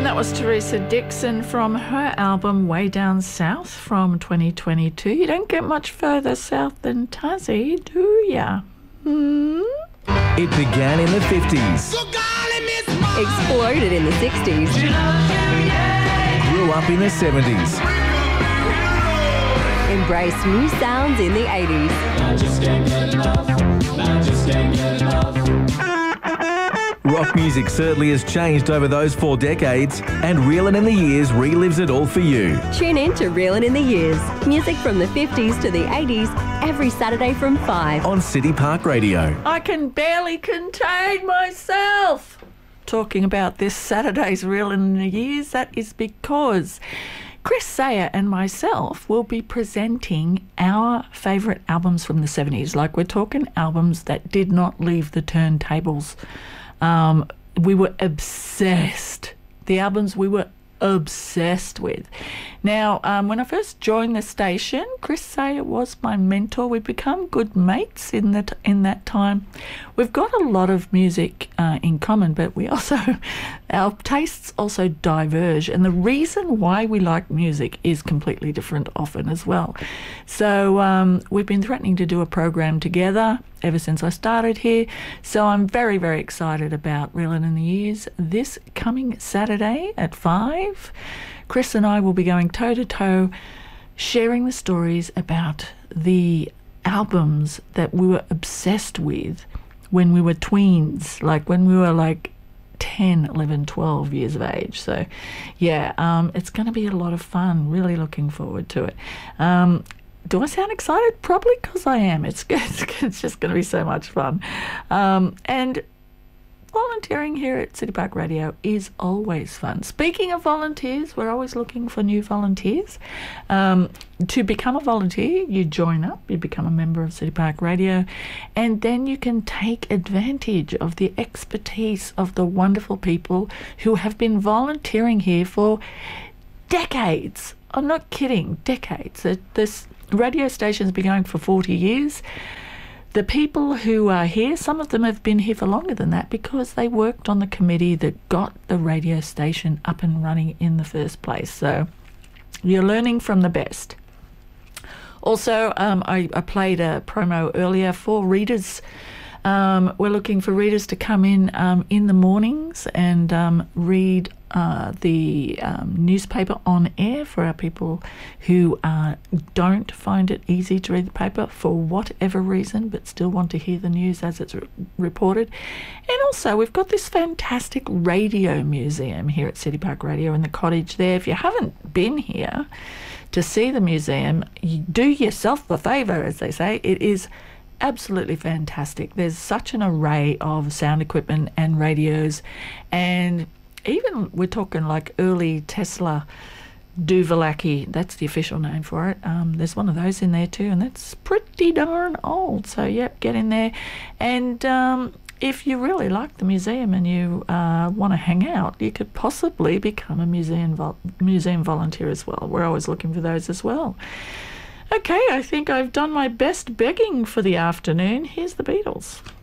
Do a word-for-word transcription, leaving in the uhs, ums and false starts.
And that was Teresa Dixon from her album Way Down South from twenty twenty-two. You don't get much further south than Tassie, do ya? Hmm? It began in the fifties. Exploded in the sixties. Grew up in the seventies. Embraced new sounds in the eighties. Rock music certainly has changed over those four decades, and Reelin' in the Years relives it all for you. Tune in to Reelin' in the Years. Music from the fifties to the eighties, every Saturday from five. On City Park Radio. I can barely contain myself talking about this Saturday's Reelin' in the Years. That is because Chris Sayer and myself will be presenting our favourite albums from the seventies. Like, we're talking albums that did not leave the turntables. Um, we were obsessed. The albums we were obsessed with. Now, um, when I first joined the station, Chris Sayer was my mentor. We've become good mates in that in that time. We've got a lot of music uh, in common, but we also, our tastes also diverge, and the reason why we like music is completely different often as well. So um, we've been threatening to do a program together ever since I started here, so I'm very, very excited about Reelin' in the Years. This coming Saturday at five, Chris and I will be going toe-to-toe, sharing the stories about the albums that we were obsessed with when we were tweens, like when we were like ten, eleven, twelve years of age. So, yeah, um, it's going to be a lot of fun. Really looking forward to it. Um, do I sound excited? Probably because I am. It's, it's, it's just going to be so much fun. Um, and volunteering here at City Park Radio is always fun. Speaking of volunteers, we're always looking for new volunteers. Um, to become a volunteer, you join up, you become a member of City Park Radio, and then you can take advantage of the expertise of the wonderful people who have been volunteering here for decades. I'm not kidding, decades. This radio station's been going for forty years. The people who are here, some of them have been here for longer than that because they worked on the committee that got the radio station up and running in the first place. So you're learning from the best. Also, um, I, I played a promo earlier for readers. Um, we're looking for readers to come in um, in the mornings and um, read uh, the um, newspaper on air for our people who uh, don't find it easy to read the paper for whatever reason, but still want to hear the news as it's re- reported. And also, we've got this fantastic radio museum here at City Park Radio in the cottage there. If you haven't been here to see the museum, you do yourself a favour, as they say. It is absolutely fantastic. There's such an array of sound equipment and radios, and even we're talking like early Tesla Duvallaki, that's the official name for it. Um, there's one of those in there too, and that's pretty darn old. So yep, get in there. And um, if you really like the museum and you uh, want to hang out, you could possibly become a museum vol- museum volunteer as well. We're always looking for those as well. Okay, I think I've done my best begging for the afternoon. Here's the Beatles.